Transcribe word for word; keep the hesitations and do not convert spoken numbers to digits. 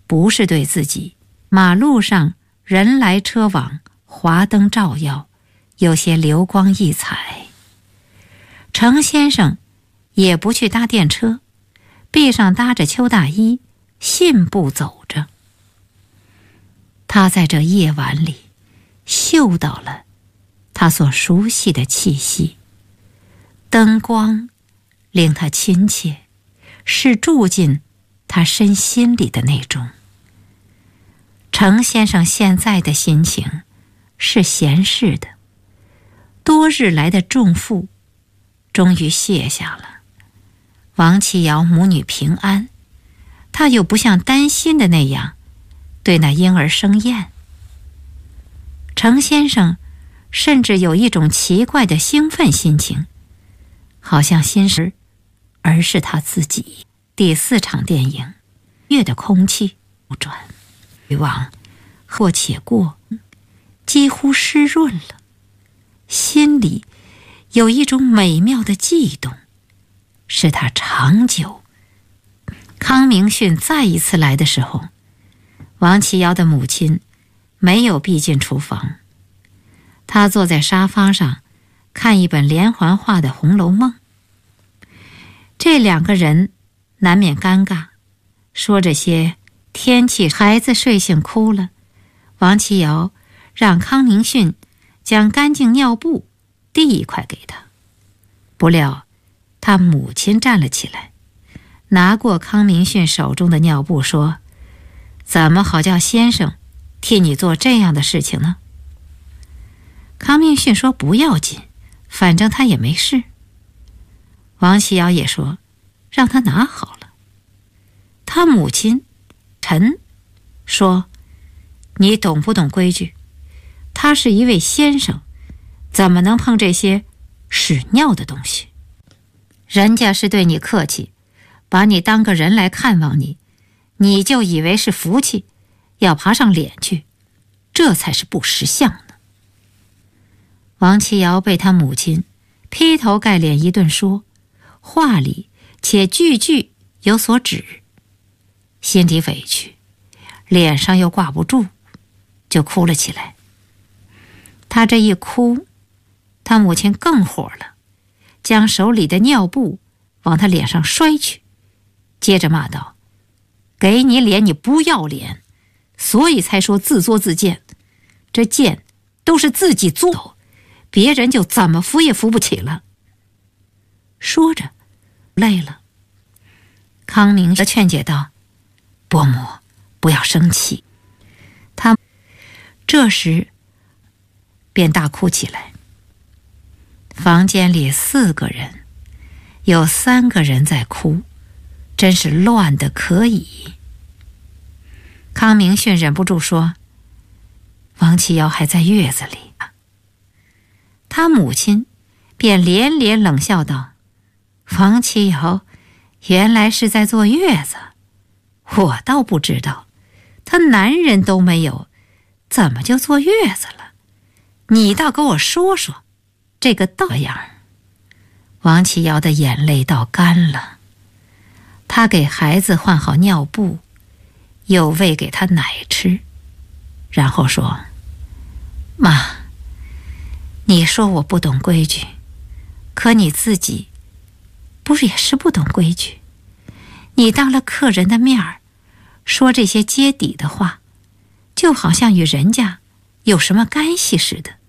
不是对自己。马路上人来车往，华灯照耀，有些流光溢彩。程先生也不去搭电车，臂上搭着秋大衣，信步走着。他在这夜晚里嗅到了他所熟悉的气息，灯光令他亲切，是住进他身心里的那种。程先生现在的心情是闲适的，多日来的重负终于卸下了。王启尧母女平安，他又不像担心的那样对那婴儿生厌。程先生甚至有一种奇怪的兴奋心情，好像心事而是他自己。第四场电影，月的空气不转，欲望或且过，几乎湿润了，心里有一种美妙的悸动，使他长久。康明训再一次来的时候，王启尧的母亲没有逼进厨房，她坐在沙发上看一本连环画的《红楼梦》。这两个人难免尴尬，说这些天气，孩子睡醒哭了，王启尧让康明训将干净尿布递一块给他。不料他母亲站了起来，拿过康明训手中的尿布说：“怎么好叫先生替你做这样的事情呢？”康明训说：“不要紧，反正他也没事。”王启尧也说：“让他拿好了。”他母亲陈说：“你懂不懂规矩？他是一位先生，怎么能碰这些屎尿的东西？人家是对你客气，把你当个人来看望你，你就以为是福气，要爬上脸去，这才是不识相呢。”王启尧被他母亲劈头盖脸一顿说，话里且句句有所指，心里委屈，脸上又挂不住，就哭了起来。他这一哭，他母亲更火了，将手里的尿布往他脸上摔去，接着骂道：“给你脸你不要脸，所以才说自作自贱，这贱都是自己做，别人就怎么扶也扶不起了。”说着累了，康明的劝解道：“伯母，不要生气。”他这时便大哭起来。房间里四个人，有三个人在哭，真是乱得可以。康明训忍不住说：“王启尧还在月子里。”他母亲便连连冷笑道：“王启尧原来是在坐月子，我倒不知道，他男人都没有，怎么就坐月子了？你倒给我说说，这个道样。”王启尧的眼泪倒干了，他给孩子换好尿布，又喂给他奶吃，然后说：“妈，你说我不懂规矩，可你自己不是也是不懂规矩？你当了客人的面儿说这些揭底的话，就好像与人家有什么干系似的。